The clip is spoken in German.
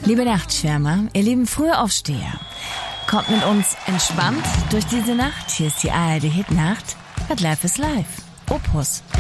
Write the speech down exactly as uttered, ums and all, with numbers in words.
Liebe Nachtschwärmer, ihr lieben Frühaufsteher, kommt mit uns entspannt durch diese Nacht. Hier ist die A R D Hit Nacht mit Life is Life. Opus.